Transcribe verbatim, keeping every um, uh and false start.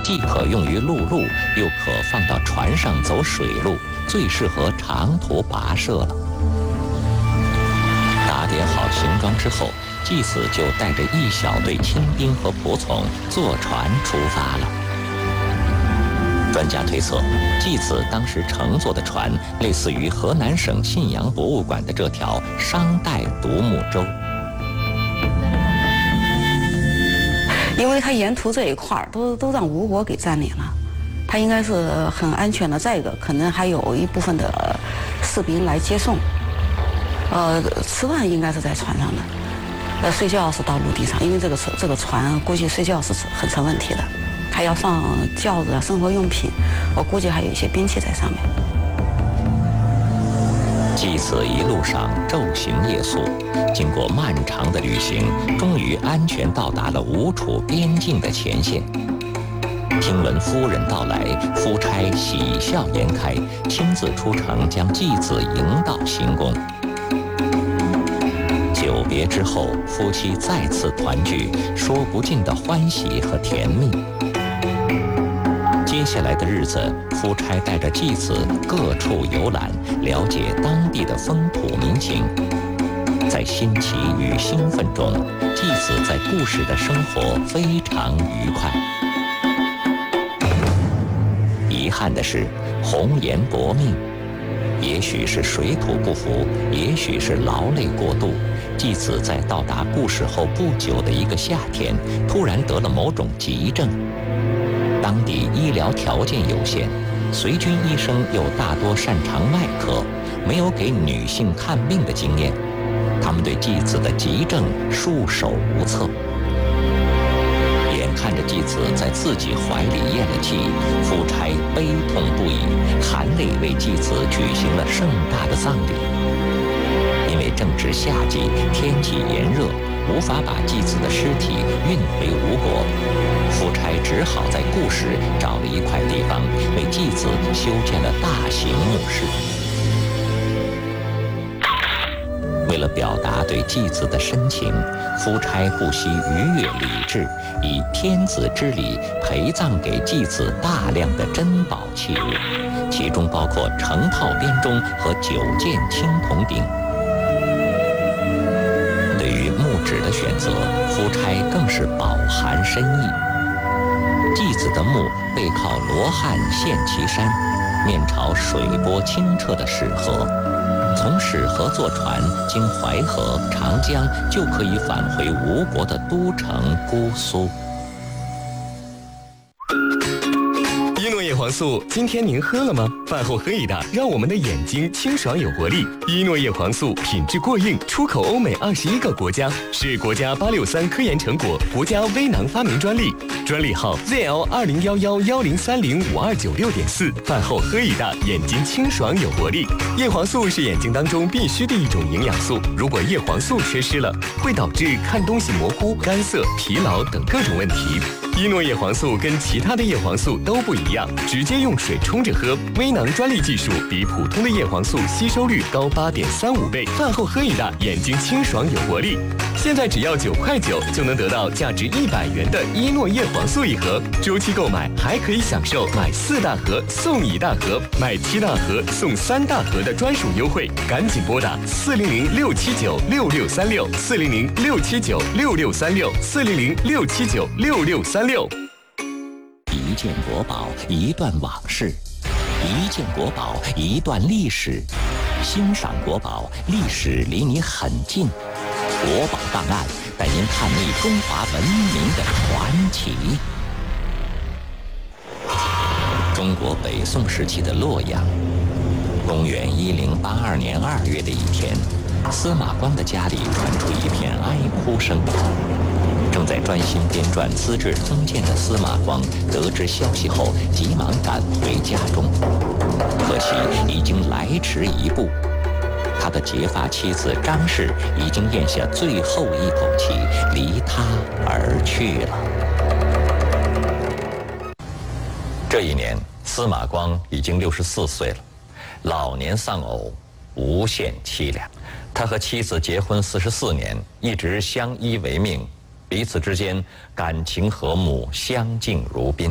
既可用于陆路，又可放到船上走水路，最适合长途跋涉了。打点好行装之后，继子就带着一小队亲兵和仆从坐船出发了。专家推测，继子当时乘坐的船类似于河南省信阳博物馆的这条商代独木舟。 因为他沿途这一块儿都都让吴国给占领了，他应该是很安全的。再一个，可能还有一部分的士兵来接送，呃，吃饭应该是在船上的，呃，睡觉是到陆地上，因为这个这个船估计睡觉是很成问题的，还要放轿子啊、生活用品，我估计还有一些兵器在上面。 继子一路上昼行夜宿，经过漫长的旅行，终于安全到达了吴楚边境的前线。听闻夫人到来，夫差喜笑颜开，亲自出城将继子迎到行宫。久别之后，夫妻再次团聚，说不尽的欢喜和甜蜜。接下来的日子，夫差带着继子各处游览，了解当地的风土民情。在新奇与兴奋中，继子在故事的生活非常愉快。遗憾的是，红颜薄命，也许是水土不服，也许是劳累过度。继子在到达故市后不久的一个夏天，突然得了某种急症。当地医疗条件有限，随军医生又大多擅长外科，没有给女性看病的经验，他们对继子的急症束手无策。眼看着继子在自己怀里咽了气，夫差悲痛不已，含泪为继子举行了盛大的葬礼。因为正值夏季，天气炎热，无法把继子的尸体运回吴国，夫差只好在固始找了一块地方，为继子修建了大型墓室。为了表达对继子的深情，夫差不惜逾越礼制，以天子之礼陪葬给继子大量的珍宝器物，其中包括成套编钟和九件青铜鼎。对于墓址的选择，夫差更是饱含深意。继子的墓背靠罗汉现岐山，面朝水波清澈的始河。从始河坐船经淮河、长江，就可以返回吴国的都城姑苏。 伊诺叶黄素，今天您喝了吗？饭后喝一大，让我们的眼睛清爽有活力。伊诺叶黄素品质过硬，出口欧美二十一个国家，是国家八六三科研成果，国家微囊发明专利，专利号 Z L 二零幺幺幺零三零五二九六点四。饭后喝一大，眼睛清爽有活力。叶黄素是眼睛当中必须的一种营养素，如果叶黄素缺失了，会导致看东西模糊、干涩、疲劳等各种问题。伊诺叶黄素跟其他的叶黄素都不一样，直接用水冲着喝，微囊专利技术比普通的叶黄素吸收率高八点三五倍。饭后喝一大，眼睛清爽有活力。现在只要九块九就能得到价值一百元的伊诺叶黄素一盒，周期购买还可以享受买四大盒送一大盒，买七大盒送三大盒的专属优惠。赶紧拨打四零零六七九六六三六四零零六七九六六三六四零零六七九六六三六。 一件国宝，一段往事；一件国宝，一段历史。欣赏国宝，历史离你很近。国宝档案带您探秘中华文明的传奇。中国北宋时期的洛阳，公元一零八二年二月的一天，司马光的家里传出一片哀哭声。正在专心编撰《资治通鉴》的司马光得知消息后，急忙赶回家中，可惜已经来迟一步。他的结发妻子张氏已经咽下最后一口气，离他而去了。这一年，司马光已经六十四岁了，老年丧偶，无限凄凉。他和妻子结婚四十四年，一直相依为命，彼此之间感情和睦，相敬如宾。